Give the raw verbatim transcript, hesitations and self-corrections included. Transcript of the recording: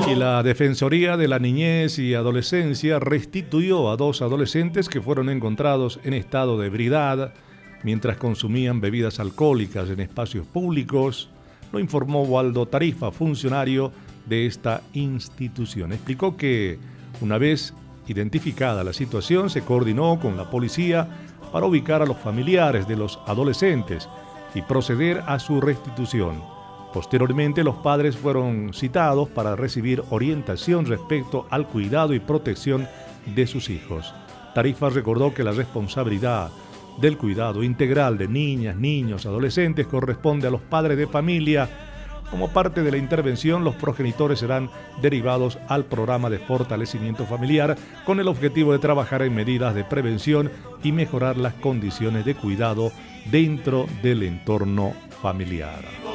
Y la Defensoría de la Niñez y Adolescencia restituyó a dos adolescentes que fueron encontrados en estado de ebriedad mientras consumían bebidas alcohólicas en espacios públicos, lo informó Waldo Tarifa, funcionario de esta institución. Explicó que una vez identificada la situación, se coordinó con la policía para ubicar a los familiares de los adolescentes y proceder a su restitución. Posteriormente, los padres fueron citados para recibir orientación respecto al cuidado y protección de sus hijos. Tarifa recordó que la responsabilidad del cuidado integral de niñas, niños, adolescentes corresponde a los padres de familia. Como parte de la intervención, los progenitores serán derivados al programa de fortalecimiento familiar con el objetivo de trabajar en medidas de prevención y mejorar las condiciones de cuidado dentro del entorno familiar.